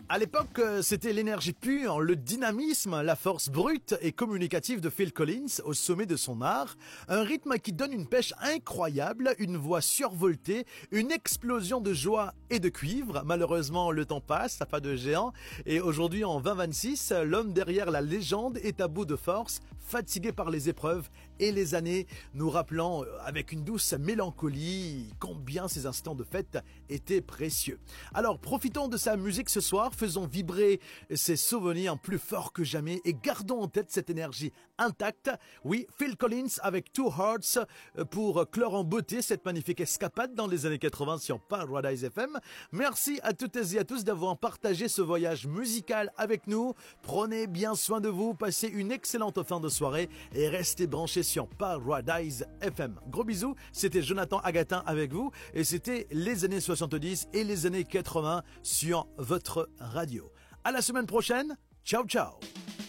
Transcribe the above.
À l'époque, c'était l'énergie pure, le dynamisme, la force brute et communicative de Phil Collins au sommet de son art, un rythme qui donne une pêche incroyable, une voix survoltée, une explosion de joie et de cuivre. Malheureusement, le temps passe, ça pas de géant, et aujourd'hui en 2026, l'homme derrière la légende est à bout de force, fatigué par les épreuves et les années, nous rappelant avec une douce mélancolie combien ces instants de fête étaient précieux. Alors profitons de sa musique ce soir, faisons vibrer ces souvenirs plus forts que jamais et gardons en tête cette énergie intacte. Oui, Phil Collins avec Two Hearts pour clore en beauté cette magnifique escapade dans les années 80 sur Paradise FM. Merci à toutes et à tous d'avoir partagé ce voyage musical avec nous. Prenez bien soin de vous, passez une excellente fin de soirée et restez branchés sur Paradise FM. Gros bisous, c'était Jonathan Agatin avec vous et c'était les années 70 et les années 80 sur votre radio. À la semaine prochaine, ciao ciao.